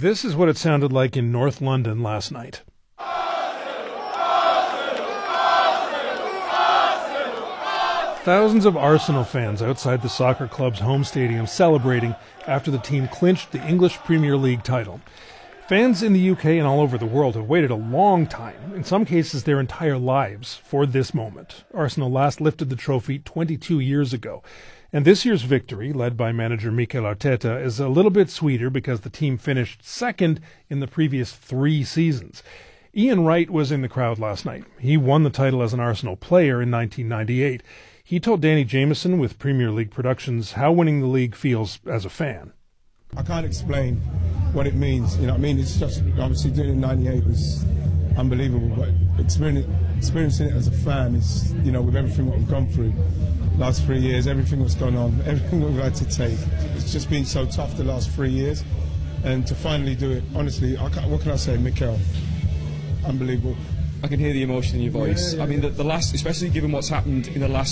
This is what it sounded like in North London last night. Thousands of Arsenal fans outside the soccer club's home stadium celebrating after the team clinched the English Premier League title. Fans in the UK and all over the world have waited a long time, in some cases their entire lives, for this moment. Arsenal last lifted the trophy 22 years ago. And this year's victory, led by manager Mikel Arteta, is a little bit sweeter because the team finished second in the previous 3 seasons. Ian Wright was in the crowd last night. He won the title as an Arsenal player in 1998. He told Danny Jameson with Premier League Productions how winning the league feels as a fan. I can't explain what it means, you know what I mean? It's just, obviously doing it in 98 was unbelievable, but experiencing it as a fan is, you know, with everything that we've gone through, last 3 years, everything that's gone on, everything that we've had to take, it's just been so tough the last 3 years, and to finally do it, honestly, what can I say, Mikel? Unbelievable. I can hear the emotion in your voice. Yeah. I mean, the last, especially given what's happened in the last